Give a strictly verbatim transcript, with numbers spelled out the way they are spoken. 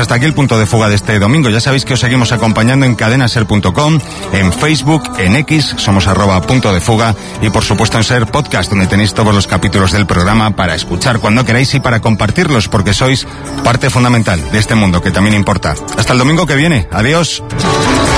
hasta aquí el punto de fuga de este domingo. Ya sabéis que os seguimos acompañando en cadena ser punto com, en Facebook, en X, somos arroba punto de fuga, y por supuesto en Ser Podcast, donde tenéis todos los capítulos del programa para escuchar cuando queráis y para compartirlos, porque sois parte fundamental de este mundo que también importa. Hasta el domingo que viene. Adiós.